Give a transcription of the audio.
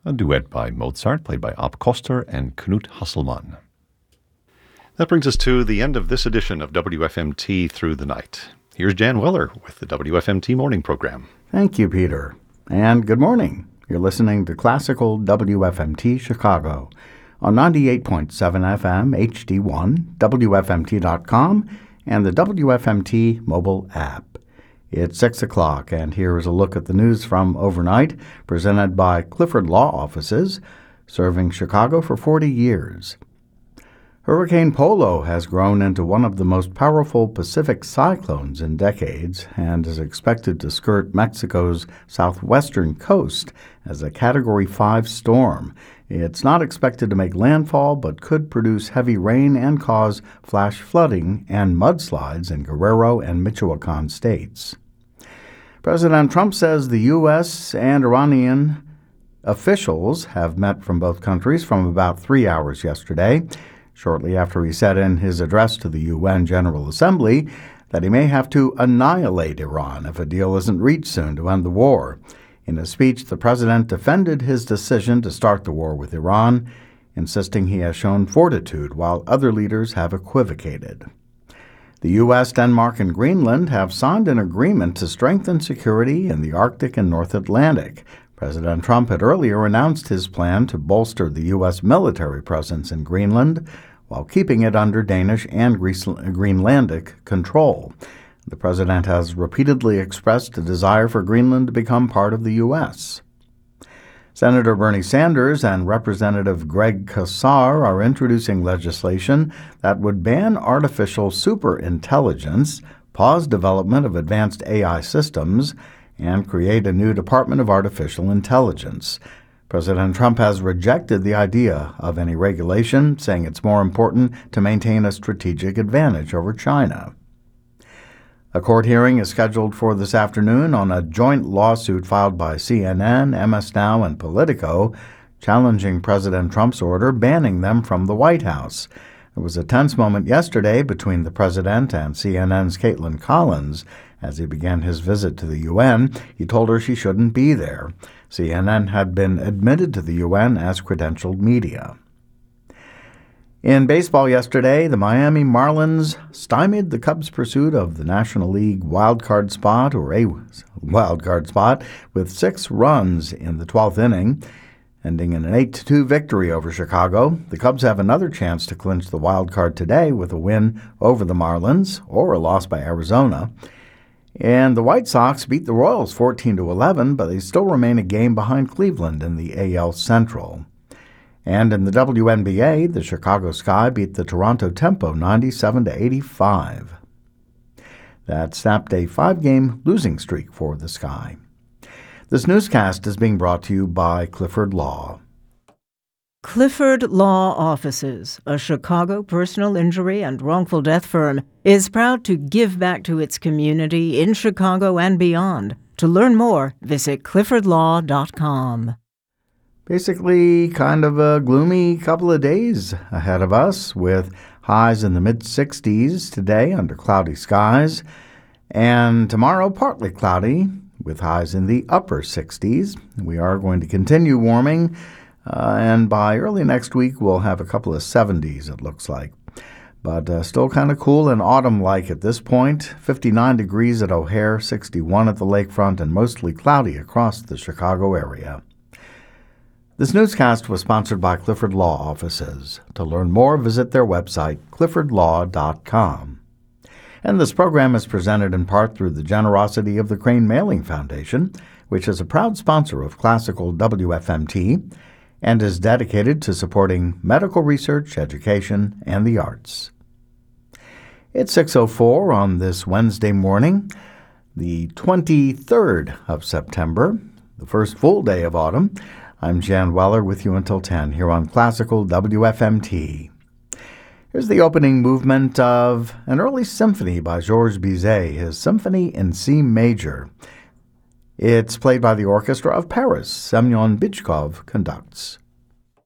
a duet by Mozart, played by Ab Koster and Knut Hasselmann. That brings us to the end of this edition of WFMT Through the Night. Here's Jan Weller with the WFMT Morning Program. Thank you, Peter. And good morning. You're listening to Classical WFMT Chicago on 98.7 FM HD1, WFMT.com, and the WFMT mobile app. It's 6 o'clock, and here is a look at the news from overnight, presented by Clifford Law Offices, serving Chicago for 40 years. Hurricane Polo has grown into one of the most powerful Pacific cyclones in decades and is expected to skirt Mexico's southwestern coast as a Category 5 storm. It's not expected to make landfall, but could produce heavy rain and cause flash flooding and mudslides in Guerrero and Michoacan states. President Trump says the U.S. and Iranian officials have met from both countries from about 3 hours yesterday, shortly after he said in his address to the UN General Assembly that he may have to annihilate Iran if a deal isn't reached soon to end the war. In a speech, the president defended his decision to start the war with Iran, insisting he has shown fortitude while other leaders have equivocated. The U.S., Denmark, and Greenland have signed an agreement to strengthen security in the Arctic and North Atlantic. President Trump had earlier announced his plan to bolster the U.S. military presence in Greenland while keeping it under Danish and Greenlandic control. The president has repeatedly expressed a desire for Greenland to become part of the U.S. Senator Bernie Sanders and Representative Greg Casar are introducing legislation that would ban artificial superintelligence, pause development of advanced AI systems, and create a new Department of Artificial Intelligence. President Trump has rejected the idea of any regulation, saying it's more important to maintain a strategic advantage over China. A court hearing is scheduled for this afternoon on a joint lawsuit filed by CNN, MS Now, and Politico, challenging President Trump's order banning them from the White House. There was a tense moment yesterday between the president and CNN's Caitlin Collins. As he began his visit to the UN, he told her she shouldn't be there. CNN had been admitted to the UN as credentialed media. In baseball yesterday, the Miami Marlins stymied the Cubs' pursuit of the National League wildcard spot, with 6 runs in the 12th inning, ending in an 8-2 victory over Chicago. The Cubs have another chance to clinch the wild card today with a win over the Marlins or a loss by Arizona. And the White Sox beat the Royals 14-11, but they still remain a game behind Cleveland in the AL Central. And in the WNBA, the Chicago Sky beat the Toronto Tempo 97-85. That snapped a 5-game losing streak for the Sky. This newscast is being brought to you by Clifford Law. Clifford Law Offices, a Chicago personal injury and wrongful death firm, is proud to give back to its community in Chicago and beyond. To learn more, visit cliffordlaw.com. Basically, kind of a gloomy couple of days ahead of us, with highs in the mid-60s today under cloudy skies, and tomorrow partly cloudy with highs in the upper 60s. We are going to continue warming, and by early next week we'll have a couple of 70s, it looks like. But still kind of cool and autumn-like at this point. 59 degrees at O'Hare, 61 at the lakefront, and mostly cloudy across the Chicago area. This newscast was sponsored by Clifford Law Offices. To learn more, visit their website, cliffordlaw.com. And this program is presented in part through the generosity of the Crane Mailing Foundation, which is a proud sponsor of Classical WFMT and is dedicated to supporting medical research, education, and the arts. It's 6:04 on this Wednesday morning, the 23rd of September, the first full day of autumn. I'm Jan Weller with you until 10 here on Classical WFMT. Here's the opening movement of an early symphony by Georges Bizet, his Symphony in C Major. It's played by the Orchestra of Paris. Semyon Bychkov conducts.